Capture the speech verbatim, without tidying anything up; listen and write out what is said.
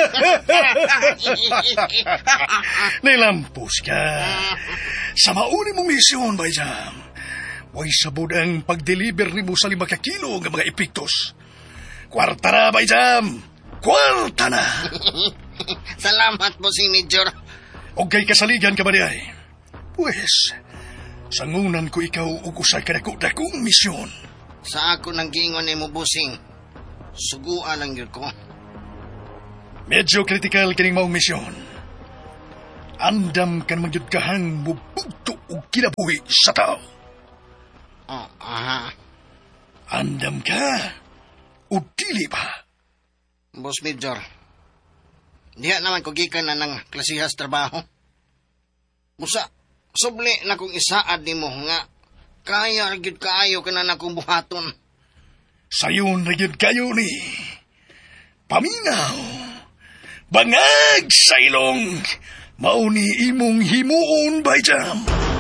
Nilampos ka. Sa mauni mong misyon, Bayjam. Way sabod ang pag-deliver ni mo sa lima ka kilo ng mga epiktos. Kwarta na, Bayjam! Kwarta na! Salamat po, si Major. O kay kasaligan ka ba niya? Pues, sangunan ko ikaw ugusay ka dako-dakong misyon. Sa ako nang gingon ni mo, busing. Suguan ang yun ko. Medyo kritikal kining maong misyon. Andam kan magyud kahang mubugto o kinabuhi sa tao. Oh, aha. Andam ka o dili pa? Boss Major, diha naman ko gikan na ng klasihas trabaho. Musa, subli na kong isaad ni mo nga kaya ragyod kaayo ka na na kong buhaton. Sayon ragyod kayo ni paminaw, bangag sa ilong, mauni imong himuon, Bayjam.